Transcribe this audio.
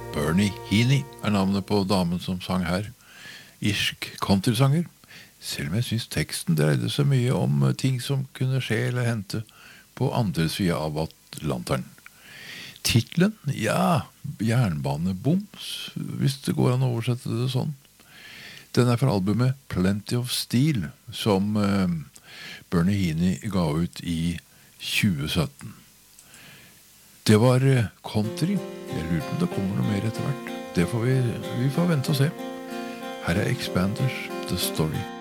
Bernie Heaney navnet på damen som sang her. Irsk countrysanger. Selv om jeg synes teksten dreide seg mye om ting som kunne skje eller hente på andre siden av Atlanteren. Titlen, ja, jernbaneboms, hvis det går an å oversette det sånn. Den fra albumet Plenty of Steel, som Bernie Heaney ga ut i 2017. Det var country. Jeg lurer på om det kommer noe mer etter hvert. Det får vi får vente og se. Her Expanders, The Story.